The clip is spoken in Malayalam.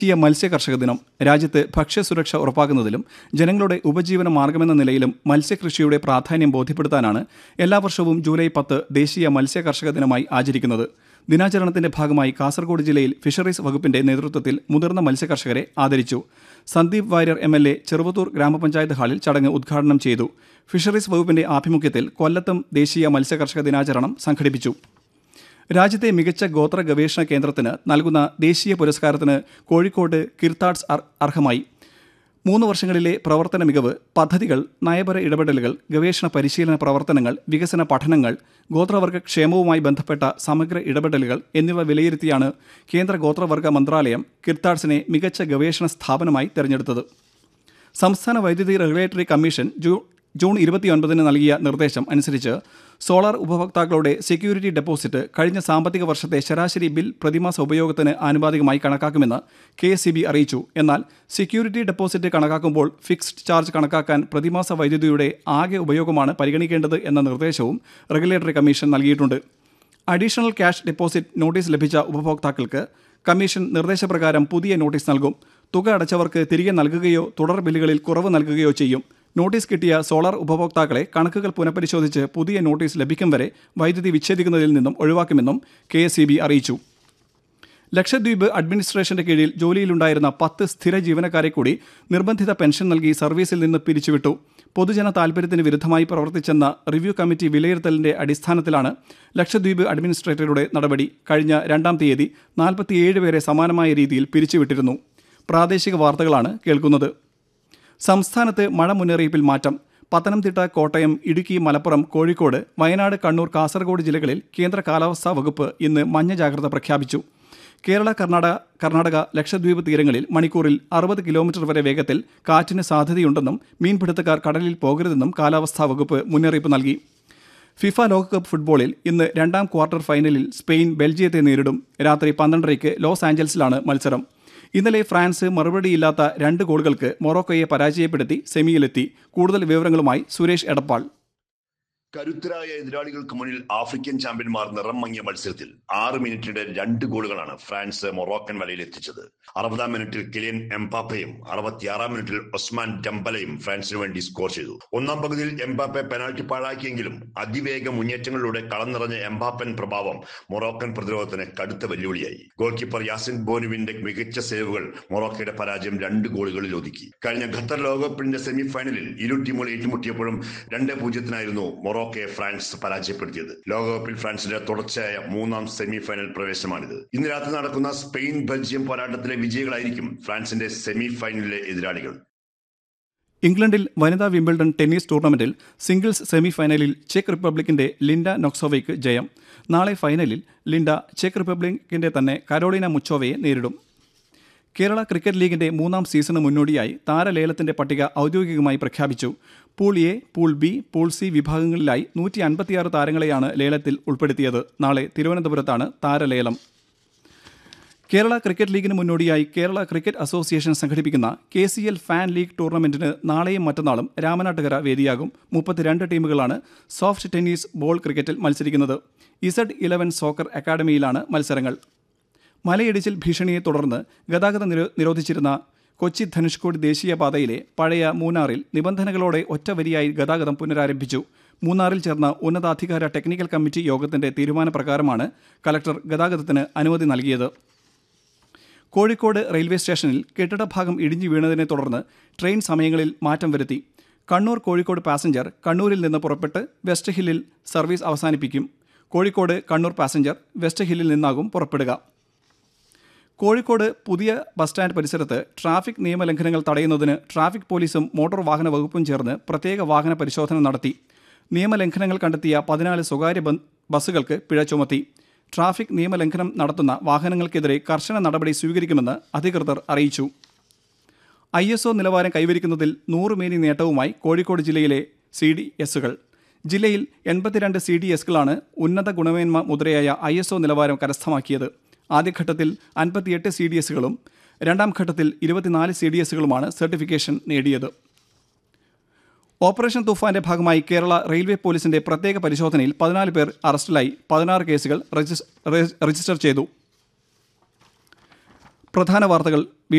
ദേശീയ മത്സ്യ കർഷക ദിനം രാജ്യത്ത് ഭക്ഷ്യസുരക്ഷ ഉറപ്പാക്കുന്നതിലും ജനങ്ങളുടെ ഉപജീവന മാർഗമെന്ന നിലയിലും മത്സ്യകൃഷിയുടെ പ്രാധാന്യം ബോധ്യപ്പെടുത്താനാണ് എല്ലാ വർഷവും ജൂലൈ 10 ദേശീയ മത്സ്യ കർഷക ദിനമായി ആചരിക്കുന്നത്. ദിനാചരണത്തിന്റെ ഭാഗമായി കാസർഗോഡ് ജില്ലയിൽ ഫിഷറീസ് വകുപ്പിന്റെ നേതൃത്വത്തിൽ മുതിർന്ന മത്സ്യകർഷകരെ ആദരിച്ചു. സന്ദീപ് വാര്യർ MLA ചെറുവത്തൂർ ഗ്രാമപഞ്ചായത്ത് ഹാളിൽ ചടങ്ങ് ഉദ്ഘാടനം ചെയ്തു. ഫിഷറീസ് വകുപ്പിന്റെ ആഭിമുഖ്യത്തിൽ കൊല്ലത്തും ദേശീയ മത്സ്യകർഷക ദിനാചരണം സംഘടിപ്പിച്ചു. രാജ്യത്തെ മികച്ച ഗോത്ര ഗവേഷണ കേന്ദ്രത്തിന് നൽകുന്ന ദേശീയ പുരസ്കാരത്തിന് കോഴിക്കോട് കിർത്താഡ്സ് അർഹമായി. 3 വർഷങ്ങളിലെ പ്രവർത്തന മികവ്, പദ്ധതികൾ, നയപര ഇടപെടലുകൾ, ഗവേഷണ പരിശീലന പ്രവർത്തനങ്ങൾ, വികസന പഠനങ്ങൾ, ഗോത്രവർഗ ക്ഷേമവുമായി ബന്ധപ്പെട്ട സമഗ്ര ഇടപെടലുകൾ എന്നിവ വിലയിരുത്തിയാണ് കേന്ദ്ര ഗോത്രവർഗ മന്ത്രാലയം കിർത്താഡ്സിനെ മികച്ച ഗവേഷണ സ്ഥാപനമായി തെരഞ്ഞെടുത്തത്. സംസ്ഥാന വൈദ്യുതി റെഗുലേറ്ററി കമ്മീഷൻ ജൂൺ 29 നൽകിയ നിർദ്ദേശം അനുസരിച്ച് സോളാർ ഉപഭോക്താക്കളുടെ സെക്യൂരിറ്റി ഡെപ്പോസിറ്റ് കഴിഞ്ഞ സാമ്പത്തിക വർഷത്തെ ശരാശരി ബിൽ പ്രതിമാസ ഉപയോഗത്തിന് ആനുപാതികമായി കണക്കാക്കുമെന്ന് KSEB അറിയിച്ചു. എന്നാൽ സെക്യൂരിറ്റി ഡെപ്പോസിറ്റ് കണക്കാക്കുമ്പോൾ ഫിക്സ്ഡ് ചാർജ് കണക്കാക്കാൻ പ്രതിമാസ വൈദ്യുതിയുടെ ആകെ ഉപയോഗമാണ് പരിഗണിക്കേണ്ടത് എന്ന നിർദ്ദേശവും റെഗുലേറ്ററി കമ്മീഷൻ നൽകിയിട്ടുണ്ട്. അഡീഷണൽ ക്യാഷ് ഡെപ്പോസിറ്റ് നോട്ടീസ് ലഭിച്ച ഉപഭോക്താക്കൾക്ക് കമ്മീഷൻ നിർദ്ദേശപ്രകാരം പുതിയ നോട്ടീസ് നൽകും. തുക അടച്ചവർക്ക് തിരികെ നൽകുകയോ തുടർ ബില്ലുകളിൽ കുറവ് നൽകുകയോ ചെയ്യും. നോട്ടീസ് കിട്ടിയ സോളാർ ഉപഭോക്താക്കളെ കണക്കുകൾ പുനഃപരിശോധിച്ച് പുതിയ നോട്ടീസ് ലഭിക്കും വരെ വൈദ്യുതി വിച്ഛേദിക്കുന്നതിൽ നിന്നും ഒഴിവാക്കുമെന്നും KSEB അറിയിച്ചു. ലക്ഷദ്വീപ് അഡ്മിനിസ്ട്രേഷന്റെ കീഴിൽ ജോലിയിലുണ്ടായിരുന്ന 10 സ്ഥിര ജീവനക്കാരെ കൂടി നിർബന്ധിത പെൻഷൻ നൽകി സർവീസിൽ നിന്ന് പിരിച്ചുവിട്ടു. പൊതുജന താൽപര്യത്തിന് വിരുദ്ധമായി പ്രവർത്തിച്ചെന്ന റിവ്യൂ കമ്മിറ്റി വിലയിരുത്തലിന്റെ അടിസ്ഥാനത്തിലാണ് ലക്ഷദ്വീപ് അഡ്മിനിസ്ട്രേറ്ററുടെ നടപടി. കഴിഞ്ഞ 2-ാം തീയതി 47 പേരെ സമാനമായ രീതിയിൽ പിരിച്ചുവിട്ടിരുന്നു. പ്രാദേശിക വാർത്തകളാണ് കേൾക്കുന്നത്. സംസ്ഥാനത്ത് മഴ മുന്നറിയിപ്പിൽ മാറ്റം. പത്തനംതിട്ട, കോട്ടയം, ഇടുക്കി, മലപ്പുറം, കോഴിക്കോട്, വയനാട്, കണ്ണൂർ, കാസർഗോഡ് ജില്ലകളിൽ കേന്ദ്ര കാലാവസ്ഥാ വകുപ്പ് ഇന്ന് മഞ്ഞ ജാഗ്രത പ്രഖ്യാപിച്ചു. കേരള, കർണാടക, ലക്ഷദ്വീപ് തീരങ്ങളിൽ മണിക്കൂറിൽ 60 കിലോമീറ്റർ വരെ വേഗത്തിൽ കാറ്റിന് സാധ്യതയുണ്ടെന്നും മീൻപിടുത്തക്കാർ കടലിൽ പോകരുതെന്നും കാലാവസ്ഥാ വകുപ്പ് മുന്നറിയിപ്പ് നൽകി. ഫിഫ ലോകകപ്പ് ഫുട്ബോളിൽ ഇന്ന് 2-ാം ക്വാർട്ടർ ഫൈനലിൽ സ്പെയിൻ ബെൽജിയത്തെ നേരിടും. രാത്രി 12:30 ലോസ് ആഞ്ചൽസിലാണ് മത്സരം. ഇന്നലെ ഫ്രാൻസ് മറുപടിയില്ലാത്ത 2 ഗോളുകൾക്ക് മൊറോക്കോയെ പരാജയപ്പെടുത്തി സെമിയിലെത്തി. കൂടുതൽ വിവരങ്ങളുമായി സുരേഷ് എടപ്പാൾ. കരുത്തരായ എതിരാളികൾക്ക് മുന്നിൽ ആഫ്രിക്കൻ ചാമ്പ്യന്മാർ നിറം മങ്ങിയ മത്സരത്തിൽ 6 മിനിറ്റിടെ 2 ഗോളുകളാണ് ഫ്രാൻസ് മൊറോക്കൻ വലയിൽ എത്തിച്ചത്. 60-ാം മിനിറ്റിൽ കിലിയൻ എംബാപ്പയും 66-ാം മിനിറ്റിൽ ഒസ്മാൻ ഡെംബലയും ഫ്രാൻസിന് വേണ്ടി സ്കോർ ചെയ്തു. 1-ാം പകുതിയിൽ എംബാപ്പെ പെനാൽറ്റി പാഴാക്കിയെങ്കിലും അതിവേഗ മുന്നേറ്റങ്ങളിലൂടെ കളം നിറഞ്ഞ എംബാപ്പൻ പ്രഭാവം മൊറോക്കൻ പ്രതിരോധത്തിന് കടുത്ത വെല്ലുവിളിയായി. ഗോൾ കീപ്പർ യാസിൻ ബോനുവിന്റെ മികച്ച സേവുകൾ മൊറോക്കയുടെ പരാജയം 2 ഗോളുകളിൽ ഒതുക്കി. കഴിഞ്ഞ ഖത്തർ ലോകകപ്പിന്റെ സെമി ഫൈനലിൽ ഇരു ടീമുകൾ ഏറ്റുമുട്ടിയപ്പോഴും 2-0 മൊറോക്കയെ ഫ്രാൻസ് പരാജയപ്പെടുത്തിയത്. ലോകകപ്പിൽ ഫ്രാൻസിന്റെ തുടർച്ചയായ 3-ാം സെമി ഫൈനൽ പ്രവേശനമാണിത്. ഇന്ന് രാത്രി നടക്കുന്ന സ്പെയിൻ ബെൽജിയം പോരാട്ടത്തിലെ വിജയികളായിരിക്കും ഫ്രാൻസിന്റെ സെമി ഫൈനലിലെ എതിരാളികൾ. ഇംഗ്ലണ്ടിൽ വനിതാ വിംബിൾഡൺ ടെന്നീസ് ടൂർണമെന്റിൽ സിംഗിൾസ് സെമി ഫൈനലിൽ ചെക്ക് റിപ്പബ്ലിക്കിന്റെ ലിൻഡ നൊക്സോവയ്ക്ക് ജയം. നാളെ ഫൈനലിൽ ലിൻഡ ചെക്ക് റിപ്പബ്ലിക്കിന്റെ തന്നെ കരോളിന മുച്ചോവയെ നേരിടും. കേരള ക്രിക്കറ്റ് ലീഗിന്റെ 3-ാം സീസണ് മുന്നോടിയായി താരലേലത്തിന്റെ പട്ടിക ഔദ്യോഗികമായി പ്രഖ്യാപിച്ചു. Pool A, pool B, pool C വിഭാഗങ്ങളിലായി 156 താരങ്ങളെയാണ് ലേലത്തിൽ ഉൾപ്പെടുത്തിയത്. നാളെ തിരുവനന്തപുരത്താണ് താരലേലം. കേരള ക്രിക്കറ്റ് ലീഗിന് മുന്നോടിയായി കേരള ക്രിക്കറ്റ് അസോസിയേഷൻ സംഘടിപ്പിക്കുന്ന KCL ഫാൻ ലീഗ് ടൂർണമെന്റിന് നാളെയും മറ്റന്നാളും രാമനാട്ടുകര വേദിയാകും. 32 ടീമുകളാണ് സോഫ്റ്റ് ടെന്നീസ് ബോൾ ക്രിക്കറ്റിൽ മത്സരിക്കുന്നത്. Z11 സോക്കർ അക്കാദമിയിലാണ് മത്സരങ്ങൾ. മലയിടിച്ചിൽ ഭീഷണിയെ തുടർന്ന് ഗതാഗതം നിരോധിച്ചിരുന്ന കൊച്ചി ധനുഷ്കോടി ദേശീയപാതയിലെ പഴയ മൂന്നാറിൽ നിബന്ധനകളോടെ ഒറ്റവരിയായി ഗതാഗതം പുനരാരംഭിച്ചു. മൂന്നാറിൽ ചേർന്ന ഉന്നതാധികാര ടെക്നിക്കൽ കമ്മിറ്റി യോഗത്തിന്റെ തീരുമാനപ്രകാരമാണ് കലക്ടർ ഗതാഗതത്തിന് അനുമതി നൽകിയത്. കോഴിക്കോട് റെയിൽവേ സ്റ്റേഷനിൽ കെട്ടിടഭാഗം ഇടിഞ്ഞു വീണതിനെ തുടർന്ന് ട്രെയിൻ സമയങ്ങളിൽ മാറ്റം വരുത്തി. കണ്ണൂർ കോഴിക്കോട് പാസഞ്ചർ കണ്ണൂരിൽ നിന്ന് പുറപ്പെട്ട് വെസ്റ്റ് ഹില്ലിൽ സർവീസ് അവസാനിപ്പിക്കും. കോഴിക്കോട് കണ്ണൂർ പാസഞ്ചർ വെസ്റ്റ് ഹില്ലിൽ നിന്നാകും പുറപ്പെടുക. കോഴിക്കോട് പുതിയ ബസ് സ്റ്റാൻഡ് പരിസരത്ത് ട്രാഫിക് നിയമലംഘനങ്ങൾ തടയുന്നതിന് ട്രാഫിക് പോലീസും മോട്ടോർ വാഹന വകുപ്പും ചേർന്ന് പ്രത്യേക വാഹന പരിശോധന നടത്തി. നിയമലംഘനങ്ങൾ കണ്ടെത്തിയ 14 സ്വകാര്യ ബസ്സുകൾക്ക് പിഴ ചുമത്തി. ട്രാഫിക് നിയമലംഘനം നടത്തുന്ന വാഹനങ്ങൾക്കെതിരെ കർശന നടപടി സ്വീകരിക്കുമെന്ന് അധികൃതർ അറിയിച്ചു. ISO നിലവാരം കൈവരിക്കുന്നതിൽ 100 മേനി നേട്ടവുമായി കോഴിക്കോട് ജില്ലയിലെ CDSകൾ. ജില്ലയിൽ 82 CDSകളാണ് ഉന്നത ഗുണമേന്മ മുദ്രയായ ISO നിലവാരം കരസ്ഥമാക്കിയത്. ആദ്യഘട്ടത്തിൽ 58 CDSകളും 2-ാം ഘട്ടത്തിൽ 24 CDSകളുമാണ് സർട്ടിഫിക്കേഷൻ നേടിയത്. ഓപ്പറേഷൻ തൂഫാന്റെ ഭാഗമായി കേരള റെയിൽവേ പോലീസിന്റെ പ്രത്യേക പരിശോധനയിൽ 14 പേർ അറസ്റ്റിലായി. 16 കേസുകൾ രജിസ്റ്റർ ചെയ്തു. പ്രധാന വാർത്തകൾ